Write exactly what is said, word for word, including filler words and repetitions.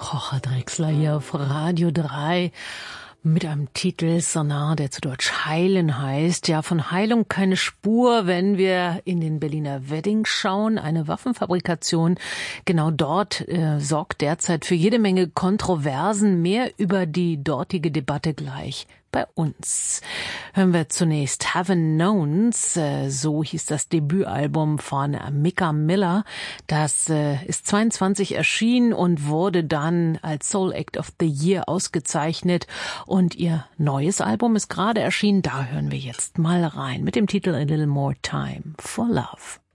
Kocher Drechsler hier auf Radio drei mit einem Titel Sonar, der zu Deutsch Heilen heißt. Ja, von Heilung keine Spur, wenn wir in den Berliner Wedding schauen, eine Waffenfabrikation. Genau dort äh, sorgt derzeit für jede Menge Kontroversen. Mehr über die dortige Debatte gleich bei uns. Hören wir zunächst Heaven Knowns, äh, so hieß das Debütalbum von Micah Miller. Das äh, ist zweiundzwanzig erschienen und wurde dann als Soul Act of the Year ausgezeichnet. Und ihr neues Album ist gerade erschienen. Da hören wir jetzt mal rein mit dem Titel A Little More Time for Love.